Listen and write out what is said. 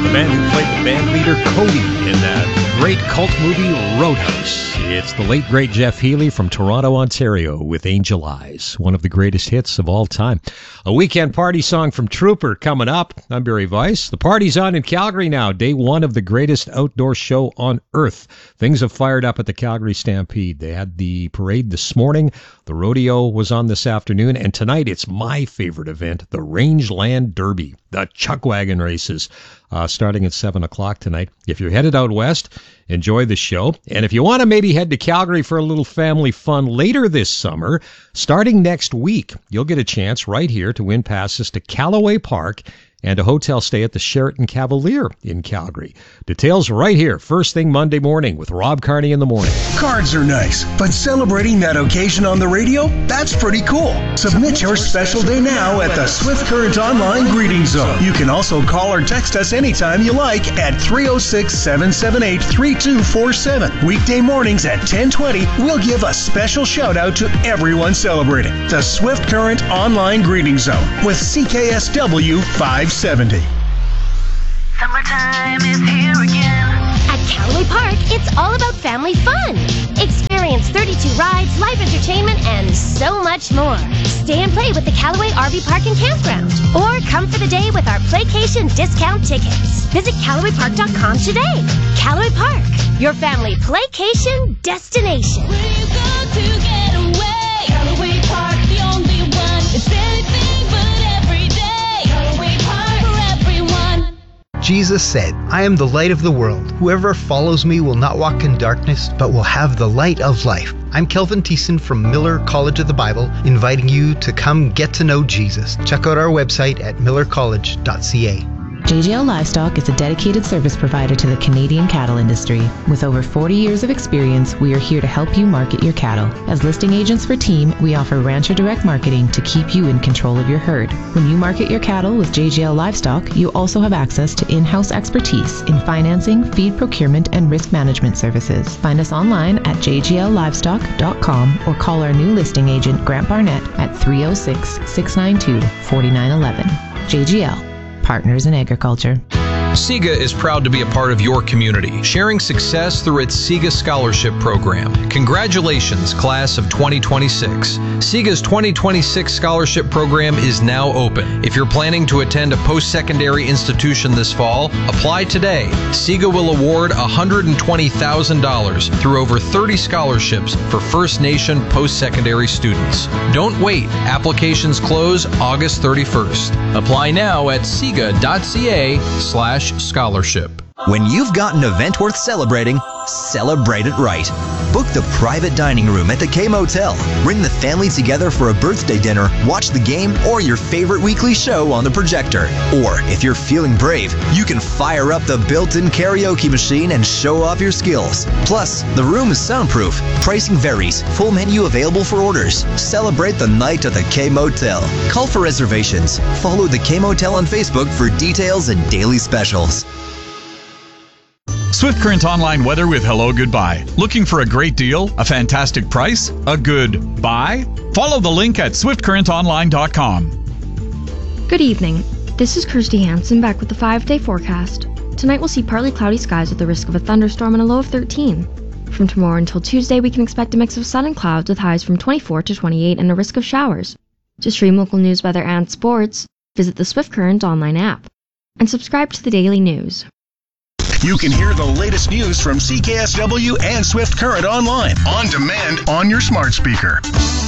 The man who played the band leader Cody in that great cult movie Roadhouse. It's the late, great Jeff Healey from Toronto, Ontario with Angel Eyes, one of the greatest hits of all time. A weekend party song from Trooper coming up. I'm Barry Weiss. The party's on in Calgary now, day one of the greatest outdoor show on earth. Things have fired up at the Calgary Stampede. They had the parade this morning. The rodeo was on this afternoon, and tonight it's my favorite event, the Rangeland Derby, the chuck wagon races, starting at 7 o'clock tonight. If you're headed out west, enjoy the show. And if you want to maybe head to Calgary for a little family fun later this summer, starting next week, you'll get a chance right here to win passes to Callaway Park and a hotel stay at the Sheraton Cavalier in Calgary. Details right here, first thing Monday morning with Rob Carney in the morning. Cards are nice, but celebrating that occasion on the radio, that's pretty cool. Submit your special day now at the Swift Current Online Greeting Zone. You can also call or text us anytime you like at 306-778-3247. Weekday mornings at 10:20, we'll give a special shout out to everyone celebrating. The Swift Current Online Greeting Zone with CKSW 570. Summertime is here again. At Callaway Park, it's all about family fun. Experience 32 rides, live entertainment, and so much more. Stay and play with the Callaway RV Park and Campground. Or come for the day with our Playcation discount tickets. Visit CallawayPark.com today. Callaway Park, your family Playcation destination. Where you go to get away? Callaway Park, the only one. It's anything but every day. Callaway Park for everyone. Jesus said, I am the light of the world. Whoever follows me will not walk in darkness, but will have the light of life. I'm Kelvin Thiessen from Miller College of the Bible, inviting you to come get to know Jesus. Check out our website at millercollege.ca. JGL Livestock is a dedicated service provider to the Canadian cattle industry. With over 40 years of experience, we are here to help you market your cattle. As listing agents for Team, we offer Rancher Direct Marketing to keep you in control of your herd. When you market your cattle with JGL Livestock, you also have access to in-house expertise in financing, feed procurement, and risk management services. Find us online at jgllivestock.com or call our new listing agent, Grant Barnett, at 306-692-4911. JGL. Partners in Agriculture. SIGA is proud to be a part of your community, sharing success through its SIGA Scholarship Program. Congratulations, class of 2026. SIGA's 2026 Scholarship Program is now open. If you're planning to attend a post-secondary institution this fall, apply today. SIGA will award $120,000 through over 30 scholarships for First Nation post-secondary students. Don't wait. Applications close August 31st. Apply now at siga.ca/scholarship. When you've got an event worth celebrating, celebrate it right. Book the private dining room at the K Motel. Bring the family together for a birthday dinner, watch the game, or your favorite weekly show on the projector. Or, if you're feeling brave, you can fire up the built-in karaoke machine and show off your skills. Plus, the room is soundproof. Pricing varies. Full menu available for orders. Celebrate the night at the K Motel. Call for reservations. Follow the K Motel on Facebook for details and daily specials. Swift Current Online weather with Hello Goodbye. Looking for a great deal? A fantastic price? A good buy? Follow the link at swiftcurrentonline.com. Good evening. This is Kirsty Hansen back with the 5-day forecast. Tonight we'll see partly cloudy skies with the risk of a thunderstorm and a low of 13. From tomorrow until Tuesday, we can expect a mix of sun and clouds with highs from 24 to 28 and a risk of showers. To stream local news, weather, and sports, visit the Swift Current Online app. And subscribe to the Daily News. You can hear the latest news from CKSW and Swift Current Online, on demand, on your smart speaker.